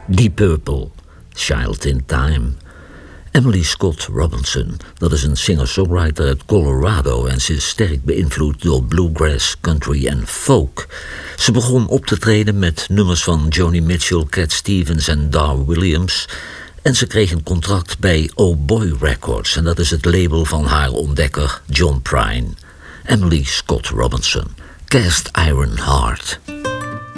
Deep Purple, Child in Time. Emily Scott Robinson, dat is een singer-songwriter uit Colorado en ze is sterk beïnvloed door bluegrass, country en folk. Ze begon op te treden met nummers van Joni Mitchell, Cat Stevens en Dar Williams. En ze kreeg een contract bij Oh Boy Records en dat is het label van haar ontdekker John Prine. Emily Scott Robinson, Cast Iron Heart.